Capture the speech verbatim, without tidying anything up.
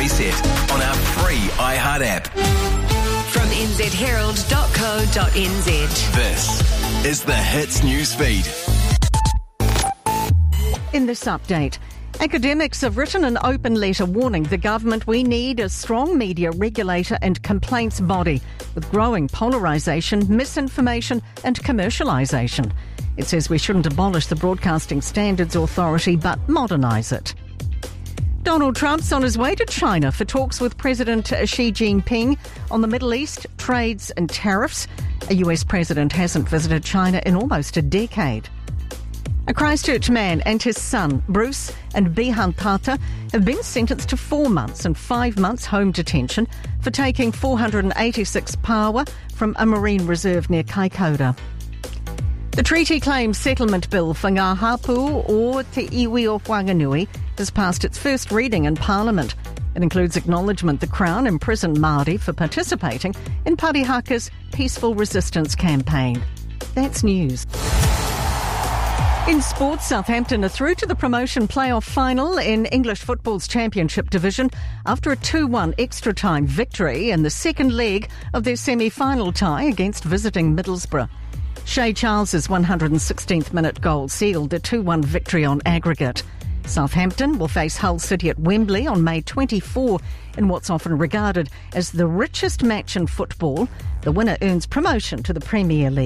Playset on our free iHeart app. From n z herald dot co dot n z. This is the Hits News Feed. In this update, academics have written an open letter warning the government we need a strong media regulator and complaints body with growing polarisation, misinformation and commercialisation. It says we shouldn't abolish the Broadcasting Standards Authority but modernise it. Donald Trump's on his way to China for talks with President Xi Jinping on the Middle East, trades and tariffs. A U S president hasn't visited China in almost a decade. A Christchurch man and his son, Bruce and Bihan Tata, have been sentenced to four months and five months home detention for taking four hundred eighty-six paua from a marine reserve near Kaikoura. The Treaty Claims Settlement Bill for Ngā Hapu o Te Iwi o Whanganui has passed its first reading in Parliament. It includes acknowledgement the Crown imprisoned Māori for participating in Parihaka's peaceful resistance campaign. That's news. In sports, Southampton are through to the promotion playoff final in English football's Championship division after a two one extra-time victory in the second leg of their semi-final tie against visiting Middlesbrough. Shay Charles's one hundred sixteenth minute goal sealed the two one victory on aggregate. Southampton will face Hull City at Wembley on May twenty-fourth in what's often regarded as the richest match in football. The winner earns promotion to the Premier League.